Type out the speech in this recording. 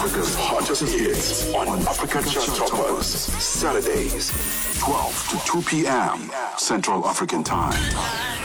Africa's hottest hits on Africa Chart Toppers. Saturdays, 12 to 2 p.m. Central African Time.